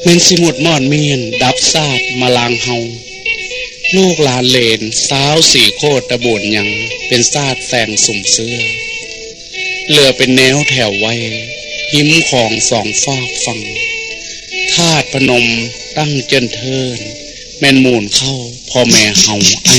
แม่นสิหมดมอดเมียนดับซาดมาลางเฮาลูกหลานเลนสาวสี่โคตรตะบุญยังเป็นซาดแฝงสุ่มเสื้อเหลือเป็นแนวแถวไว้หิมของสองฟากฟังธาตุพนมตั้งเจนเทินแม่นมูลเข้าพ่อแม่เฮา